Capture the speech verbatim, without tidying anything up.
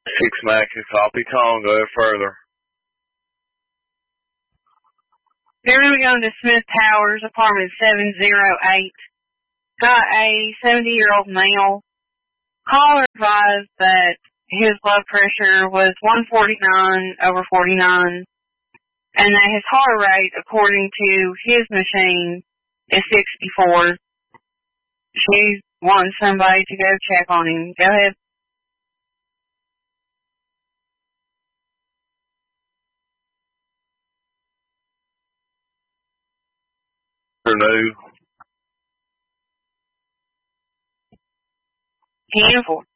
Six Mackie, copy Tom, go further. Here we go to Smith Towers, apartment seven oh eight. Got a seventy-year-old male. Caller advised that his blood pressure was one forty-nine over forty-nine, and that his heart rate, according to his machine, is sixty-four. She wants somebody to go check on him. Go ahead. Renew. Beautiful.